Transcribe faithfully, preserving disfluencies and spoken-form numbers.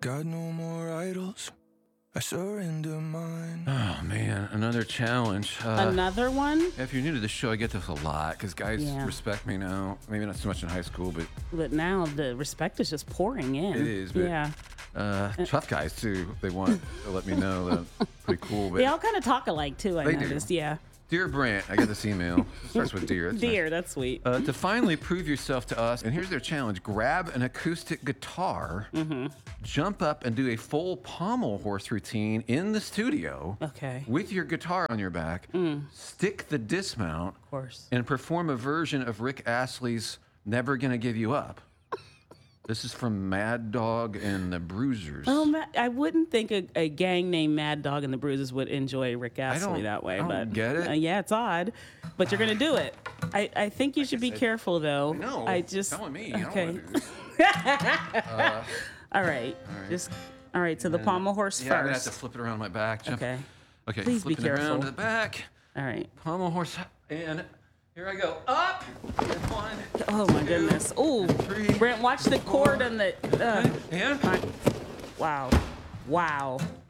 Got no more idols. I surrender mine. Oh man, another challenge. Uh, Another one? if you're new to the show, I get this a lot because guys Yeah. respect me now. Maybe not so much in high school, but But now the respect is just pouring in. it is. But, Yeah. Uh, tough guys too. They want to let me know that I'm pretty cool. But They all kind of talk alike too, I They do. noticed. Yeah. Dear Brant, I got this email. It starts with dear. That's nice. Dear, that's sweet. Uh, to finally prove yourself to us, and here's their challenge: grab an acoustic guitar, Mm-hmm. jump up and do a full pommel horse routine in the studio Okay. with your guitar on your back, stick the dismount, Of course. and perform a version of Rick Astley's Never Gonna Give You Up. This is from Mad Dog and the Bruisers. Oh, Ma- I wouldn't think a, a gang named Mad Dog and the Bruises would enjoy Rick Astley don't- that way. I don't but get it. Uh, yeah, it's odd, but you're gonna do it. I, I think you should be I- careful though. No, I just telling me. okay. I don't want to do this. All right. Just all right. So the pommel horse Yeah, I'm gonna have first. to flip it around my back. Jump. Okay. Okay. Please be flipping it around careful. to the back. All right. Pommel horse, and here I go. Up. And one. Oh my goodness. Oh, three, Brent, watch the cord and the. Uh, And wow. Wow.